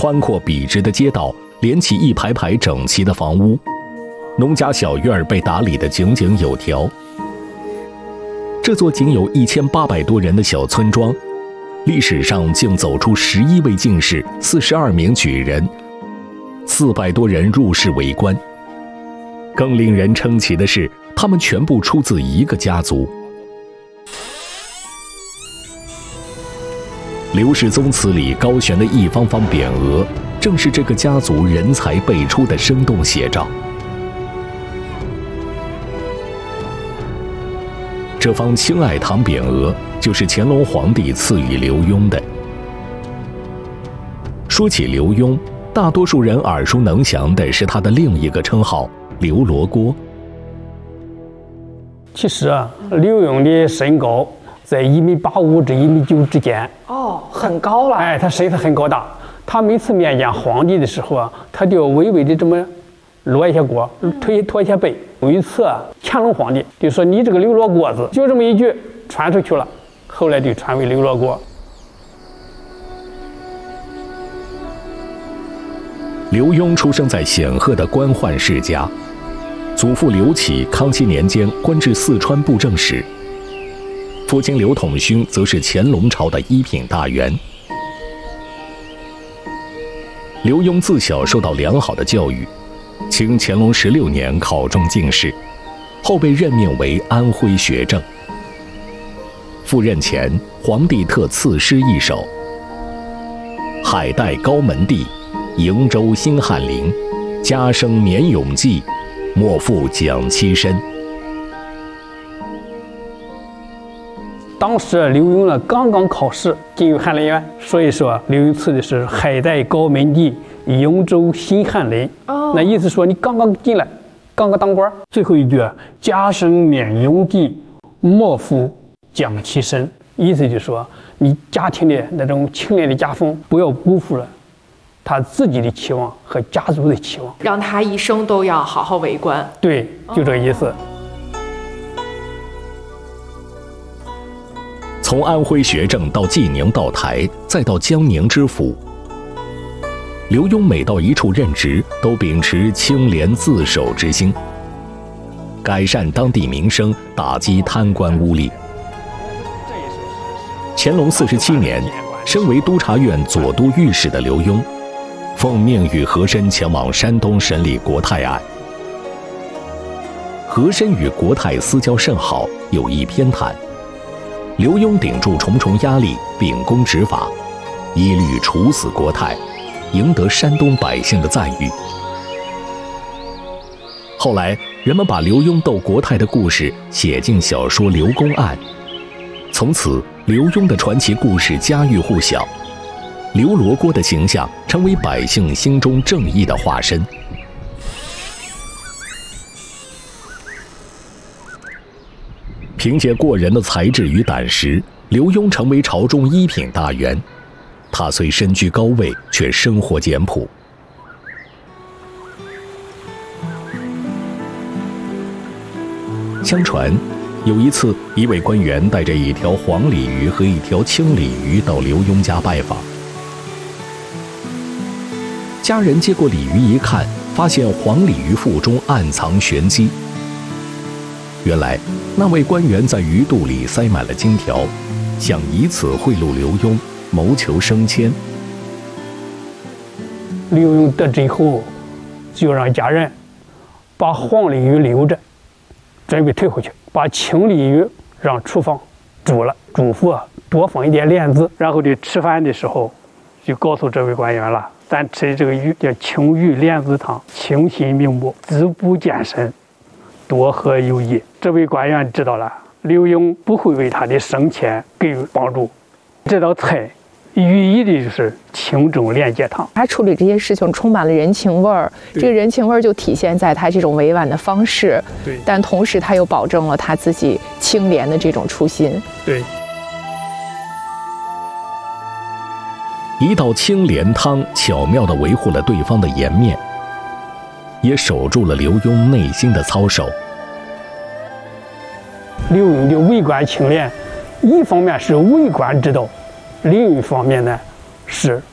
宽阔笔直的街道连起一排排整齐的房屋，农家小院被打理得井井有条。这座仅有1800多人的小村庄，历史上竟走出11位进士、42名举人，400多人入仕为官。更令人称奇的是，他们全部出自一个家族。刘氏宗祠里高悬的一方方匾额，正是这个家族人才辈出的生动写照。这方清爱堂匾额就是乾隆皇帝赐予刘墉的。说起刘墉，大多数人耳熟能详的是他的另一个称号刘罗锅。 其实刘墉的身高在1.85米至1.9米之间。 很高了。 他身子很高大。他每次面见皇帝的时候他就微微的这么落一下锅，驼一下背。有一次乾隆皇帝就说：“你这个刘罗锅子。”就这么一句传出去了，后来就传为刘罗锅。 刘墉出生在显赫的官宦世家，祖父刘启康熙年间官至四川布政使，父亲刘统勋则是乾隆朝的一品大员。刘墉自小受到良好的教育，清乾隆16年考中进士，后被任命为安徽学政。赴任前，皇帝特赐诗一首：“海带高门第，瀛洲新翰林，家生绵永记，莫负讲七身。” 当时刘墉呢刚刚考试进入翰林院，所以说刘墉赐的是海带高门第，瀛洲新翰林。那意思说你刚刚进来，刚刚当官。最后一句家生绵永记，莫负讲其身，意思就是说你家庭的那种清廉的家风不要辜负了他自己的期望和家族的期望， 让他一生都要好好为官。 对，就这个意思。 从安徽学政到济宁道台，再到江宁知府，刘墉每到一处任职，都秉持清廉自守之心，改善当地民生，打击贪官污吏。乾隆47年，身为督察院左都御史的刘墉，奉命与和珅前往山东审理国泰案。和珅与国泰私交甚好，有意偏袒。刘墉顶住重重压力，秉公执法，一律处死国泰，赢得山东百姓的赞誉。后来，人们把刘墉斗国泰的故事写进小说《刘公案》，从此刘墉的传奇故事家喻户晓，刘罗锅的形象成为百姓心中正义的化身。凭借过人的才智与胆识，刘墉成为朝中一品大员。他虽身居高位，却生活简朴。相传，有一次，一位官员带着一条黄鲤鱼和一条青鲤鱼到刘墉家拜访。家人接过鲤鱼一看，发现黄鲤鱼腹中暗藏玄机。原来，那位官员在鱼肚里塞满了金条，想以此贿赂刘墉，谋求升迁。 刘墉得知以后，就让家人把黄鲤鱼留着，准备退回去，把青鲤鱼让厨房煮了，嘱咐多放一点莲子。然后就吃饭的时候，就告诉这位官员了：“咱吃的这个鱼叫青鱼莲子汤，清心明目，滋补健身，多喝有益。”这位官员知道了，刘墉不会为他的升迁给予帮助。这道菜寓意的就是清中廉洁汤。 他处理这些事情充满了人情味儿，这个人情味儿就体现在他这种委婉的方式， 对， 但同时他又保证了他自己清廉的这种初心。 对。 一道清廉汤巧妙地维护了对方的颜面，也守住了刘墉内心的操守。 刘墉的为官清廉，一方面是为官之道，另一方面呢是